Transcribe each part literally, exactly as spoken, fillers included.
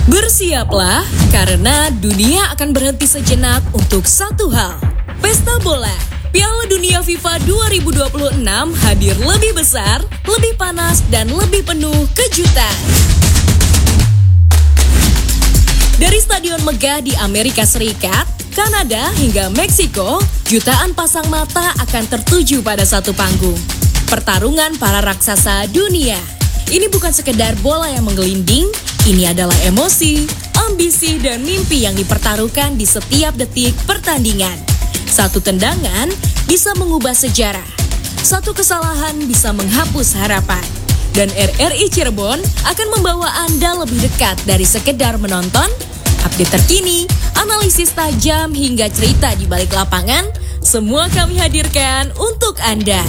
Bersiaplah, karena dunia akan berhenti sejenak untuk satu hal. Pesta bola Piala Dunia FIFA dua ribu dua puluh enam hadir lebih besar, lebih panas, dan lebih penuh kejutan. Dari stadion megah di Amerika Serikat, Kanada, hingga Meksiko, jutaan pasang mata akan tertuju pada satu panggung. Pertarungan para raksasa dunia. Ini bukan sekedar bola yang menggelinding, ini adalah emosi, ambisi, dan mimpi yang dipertaruhkan di setiap detik pertandingan. Satu tendangan bisa mengubah sejarah. Satu kesalahan bisa menghapus harapan. Dan R R I Cirebon akan membawa Anda lebih dekat dari sekedar menonton. Update terkini, analisis tajam, hingga cerita di balik lapangan, semua kami hadirkan untuk Anda.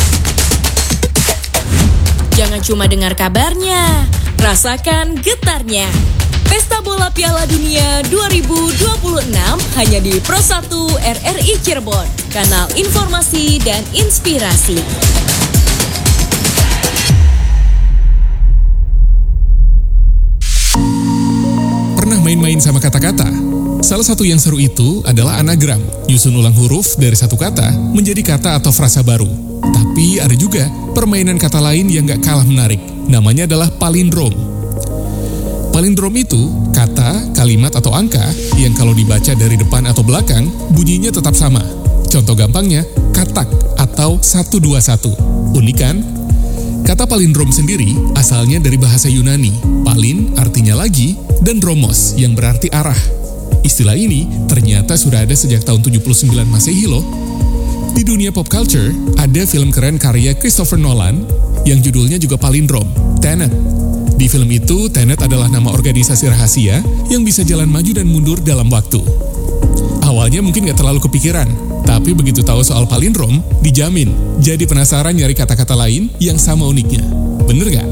Jangan cuma dengar kabarnya, rasakan getarnya. Pesta Bola Piala Dunia dua ribu dua puluh enam hanya di Pro satu R R I Cirebon, kanal informasi dan inspirasi. Pernah main-main sama kata-kata? Salah satu yang seru itu adalah anagram, nyusun ulang huruf dari satu kata menjadi kata atau frasa baru. Tapi ada juga permainan kata lain yang gak kalah menarik, namanya adalah palindrom. Palindrom itu kata, kalimat, atau angka yang kalau dibaca dari depan atau belakang, bunyinya tetap sama. Contoh gampangnya, katak atau satu dua satu. Unik kan? Kata palindrom sendiri asalnya dari bahasa Yunani. Palin artinya lagi, dan dromos yang berarti arah. Istilah ini ternyata sudah ada sejak tahun tujuh puluh sembilan Masehi loh. Di dunia pop culture, ada film keren karya Christopher Nolan yang judulnya juga palindrom, Tenet. Di film itu, Tenet adalah nama organisasi rahasia yang bisa jalan maju dan mundur dalam waktu. Awalnya mungkin gak terlalu kepikiran, tapi begitu tahu soal palindrom, dijamin jadi penasaran nyari kata-kata lain yang sama uniknya. Bener gak?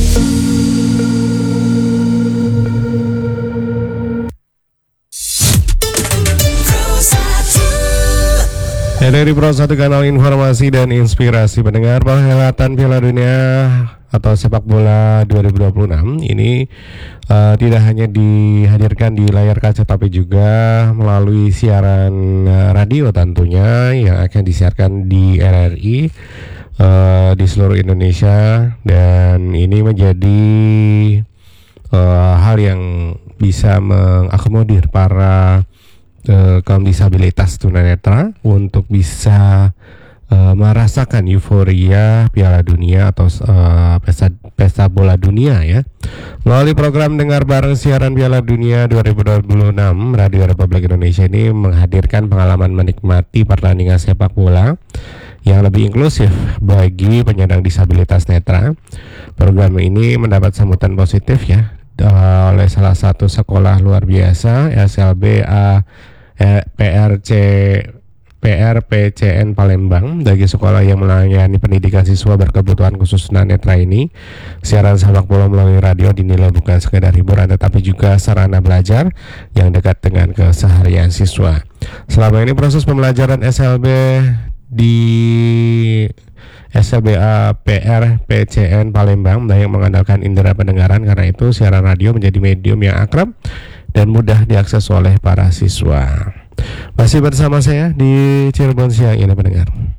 Dari Pro satu kanal informasi dan inspirasi pendengar, perhelatan Piala Dunia atau sepak bola dua ribu dua puluh enam ini uh, tidak hanya dihadirkan di layar kaca tapi juga melalui siaran uh, radio tentunya yang akan disiarkan di R R I uh, di seluruh Indonesia, dan ini menjadi uh, hal yang bisa mengakomodir para Uh, kaum disabilitas tunanetra untuk bisa uh, merasakan euforia Piala Dunia atau uh, pesta, pesta bola dunia ya. Melalui program Dengar Bareng Siaran Piala Dunia dua ribu dua puluh enam, Radio Republik Indonesia ini menghadirkan pengalaman menikmati pertandingan sepak bola yang lebih inklusif bagi penyandang disabilitas netra. Program ini mendapat sambutan positif ya oleh salah satu sekolah luar biasa S L B A P R C P R P C N Palembang. Bagi sekolah yang melayani pendidikan siswa berkebutuhan khusus tunanetra ini, siaran sepak bola melalui radio dinilai bukan sekedar hiburan tetapi juga sarana belajar yang dekat dengan keseharian siswa. Selama ini proses pembelajaran S L B di S L B A P R P C N Palembang banyak mengandalkan indera pendengaran. Karena itu siaran radio menjadi medium yang akrab dan mudah diakses oleh para siswa. Masih bersama saya di Cirebon Siang ini pendengar.